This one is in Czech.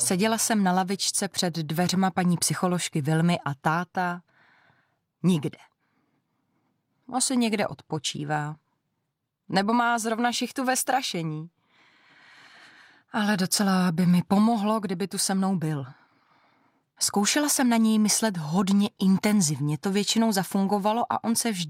Seděla jsem na lavičce před dveřma paní psycholožky Vilmy a táta nikde. Asi někde odpočívá. Nebo má zrovna šichtu ve strašení. Ale docela by mi pomohlo, kdyby tu se mnou byl. Zkoušela jsem na něj myslet hodně intenzivně, to většinou zafungovalo a on se vždy